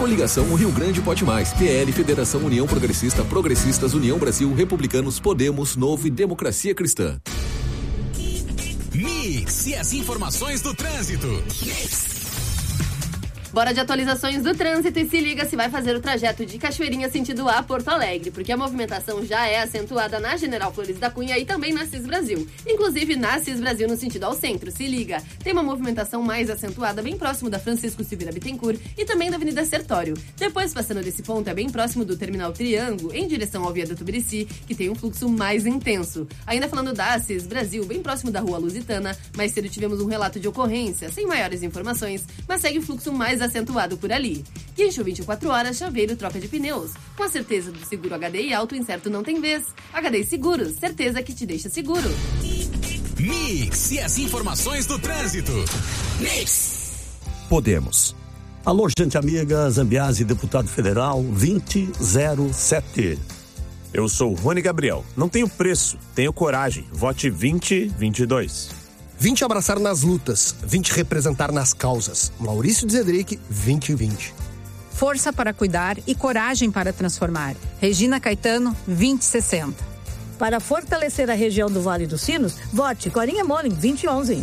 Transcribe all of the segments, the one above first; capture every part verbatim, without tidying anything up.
Coligação Rio Grande Pode Mais, P L, Federação União Progressista, Progressistas, União Brasil, Republicanos, Podemos, Novo e Democracia Cristã. Mix e as informações do trânsito. Bora de atualizações do trânsito e se liga se vai fazer o trajeto de Cachoeirinha sentido a Porto Alegre, porque a movimentação já é acentuada na General Flores da Cunha e também na Cis Brasil. Inclusive na Cis Brasil no sentido ao centro, se liga. Tem uma movimentação mais acentuada bem próximo da Francisco Silveira Bittencourt e também da Avenida Sertório. Depois, passando desse ponto, é bem próximo do Terminal Triângulo, em direção ao Viaduto Birici, que tem um fluxo mais intenso. Ainda falando da Cis Brasil, bem próximo da Rua Lusitana, mais cedo tivemos um relato de ocorrência, sem maiores informações, mas segue o fluxo mais acentuado por ali. Guincho vinte e quatro horas, chaveiro, troca de pneus. Com a certeza do seguro H D I Auto, incerto não tem vez. H D I Seguros, certeza que te deixa seguro. Mix e as informações do trânsito. Mix. Podemos. Alô, gente amiga, Zambiase, deputado federal vinte zero sete. Eu sou Rony Gabriel. Não tenho preço, tenho coragem. Vote vinte vinte e dois. vinte abraçar nas lutas, vinte representar nas causas. Maurício Zedric, vinte e vinte. Força para cuidar e coragem para transformar. Regina Caetano, vinte sessenta. Para fortalecer a região do Vale dos Sinos, vote Corinha Molin, vinte e onze.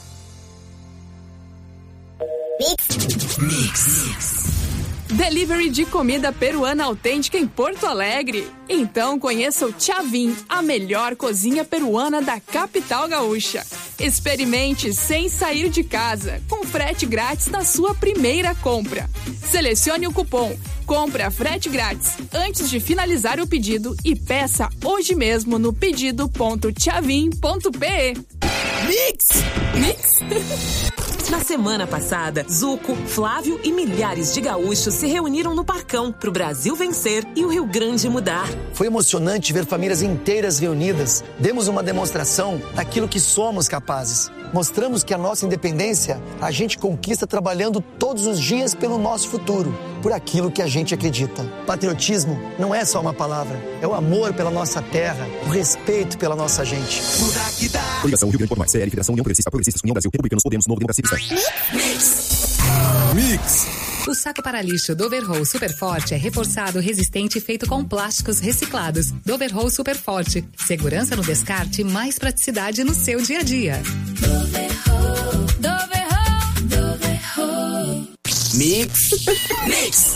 Mix. Mix. Delivery de comida peruana autêntica em Porto Alegre. Então conheça o Chavin, a melhor cozinha peruana da capital gaúcha. Experimente sem sair de casa, com frete grátis na sua primeira compra. Selecione o cupom Compra Frete Grátis antes de finalizar o pedido e peça hoje mesmo no pedido ponto chavin ponto pe. Mix! Mix! Na semana passada, Zuco, Flávio e milhares de gaúchos se reuniram no Parcão pro Brasil vencer e o Rio Grande mudar. Foi emocionante ver famílias inteiras reunidas. Demos uma demonstração daquilo que somos capazes. Mostramos que a nossa independência a gente conquista trabalhando todos os dias pelo nosso futuro, por aquilo que a gente acredita. Patriotismo não é só uma palavra, é o amor pela nossa terra, o respeito pela nossa gente. Coligação Rio Grande Pode Mais, C L, Federação União Progressista, Progressistas, União Brasil, Republicanos, Podemos, Novo, Democracia Cristã. Mix. Mix. O saco para lixo Doverroll Super Forte é reforçado, resistente e feito com plásticos reciclados. Doverroll Super Forte. Segurança no descarte e mais praticidade no seu dia a dia. Doverroll, Doverroll, Doverroll. Mix. Mix.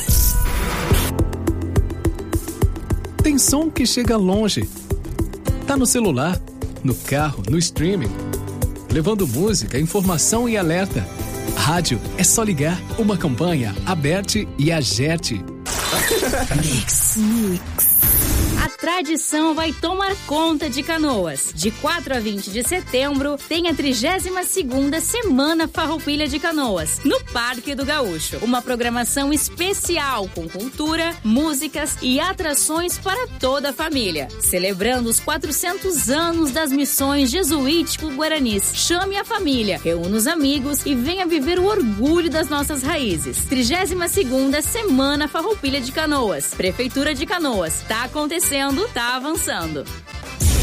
Tem som que chega longe. Tá no celular, no carro, no streaming. Levando música, informação e alerta. Rádio é só ligar. Uma campanha Aberte e Agerte. Mix. Mix. A tradição vai tomar conta de Canoas. De quatro a vinte de setembro, tem a trigésima segunda Semana Farroupilha de Canoas, no Parque do Gaúcho. Uma programação especial com cultura, músicas e atrações para toda a família. Celebrando os quatrocentos anos das missões jesuítico-guaranis. Chame a família, reúna os amigos e venha viver o orgulho das nossas raízes. trigésima segunda Semana Farroupilha de Canoas. Prefeitura de Canoas. Tá acontecendo, tá avançando.